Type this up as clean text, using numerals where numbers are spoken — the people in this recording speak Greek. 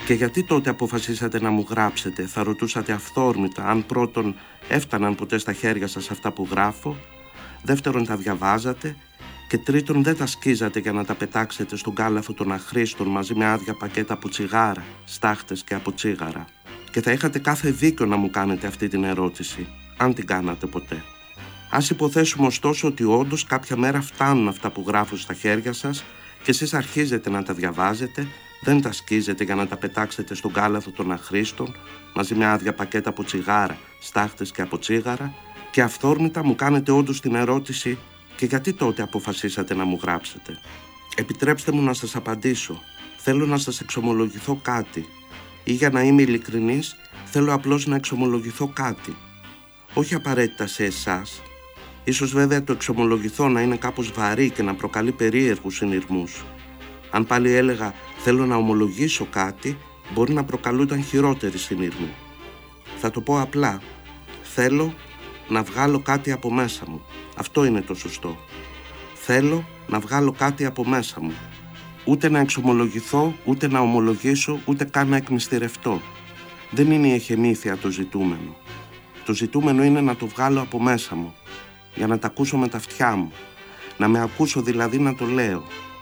Και γιατί τότε αποφασίσατε να μου γράψετε? Θα ρωτούσατε αυθόρμητα αν πρώτον έφταναν ποτέ στα χέρια σας αυτά που γράφω, δεύτερον τα διαβάζατε και τρίτον δεν τα σκίζατε για να τα πετάξετε στον κάλαθο των αχρήστων μαζί με άδεια πακέτα από τσιγάρα, στάχτες και από τσίγαρα. Και θα είχατε κάθε δίκιο να μου κάνετε αυτή την ερώτηση, αν την κάνατε ποτέ. Ας υποθέσουμε ωστόσο ότι όντως κάποια μέρα φτάνουν αυτά που γράφω στα χέρια σας και εσείς αρχίζετε να τα διαβάζετε, δεν τα σκίζετε για να τα πετάξετε στον κάλαθο των αχρήστων μαζί με άδεια πακέτα από τσιγάρα, στάχτες και από τσίγαρα και αυθόρμητα μου κάνετε όντως την ερώτηση «Και γιατί τότε αποφασίσατε να μου γράψετε?» Επιτρέψτε μου να σας απαντήσω. Θέλω να σας εξομολογηθώ κάτι. Ή για να είμαι ειλικρινής, θέλω απλώς να εξομολογηθώ κάτι. Όχι απαραίτητα σε εσάς. Ίσως βέβαια το εξομολογηθώ να είναι κάπως βαρύ και να προκαλεί περίεργους συνειρμούς. Αν πάλι έλεγα θέλω να ομολογήσω κάτι, μπορεί να προκαλούνταν χειρότεροι συνειρμοί. Θα το πω απλά. Θέλω να βγάλω κάτι από μέσα μου. Αυτό είναι το σωστό. Θέλω να βγάλω κάτι από μέσα μου. Ούτε να εξομολογηθώ, ούτε να ομολογήσω, ούτε καν να εκμυστηρευτώ. Δεν είναι η εχεμήθεια το ζητούμενο. Το ζητούμενο είναι να το βγάλω από μέσα μου, για να τα ακούσω με τα αυτιά μου. Να με ακούσω δηλαδή να το λέω.